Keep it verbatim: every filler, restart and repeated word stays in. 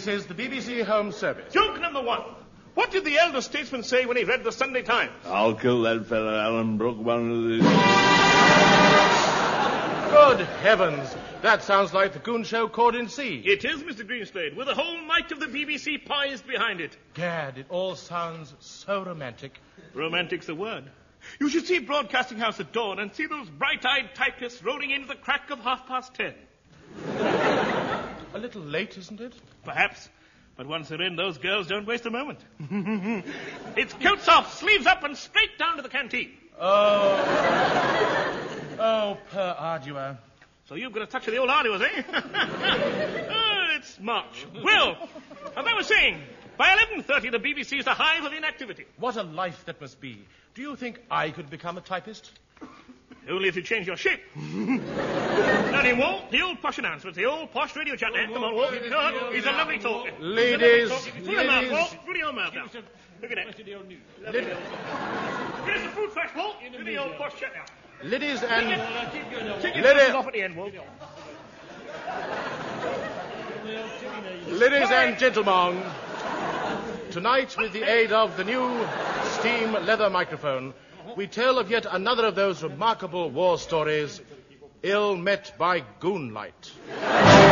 This is the B B C Home Service. Joke number one. What did the elder statesman say when he read the Sunday Times? I'll kill that fella, Alan Brooke, one of these. Good heavens. That sounds like the Goon Show caught in sea. It is, Mister Greenslade, with the whole might of the B B C poised behind it. Gad, it all sounds so romantic. Romantic's the word. You should see Broadcasting House at dawn and see those bright-eyed typists rolling into the crack of half past ten. A little late, isn't it? Perhaps. But once they're in, those girls don't waste a moment. It's coats off, sleeves up, and straight down to the canteen. Oh. Oh, per ardua. So you've got a touch of the old arduous, eh? Oh, it's March. Well, as I was saying, by eleven thirty, the B B C is a hive of inactivity. What a life that must be. Do you think I could become a typist? Only if you change your shape. Now, then, Walt, the old posh announcements, the old posh radio chat there. Come on, Walt. Come on. He's a lovely talker. Ladies, Through your mouth, ladies. Walt. Through your mouth now. Look at that. Lid- Here's the food fresh, Walt. Do the old posh chat now. ladies and... Take your Lady- glasses off at the end, Walt. Ladies and gentlemen, tonight, with the aid of the new steam leather microphone, we tell of yet another of those remarkable war stories, ill met by goonlight.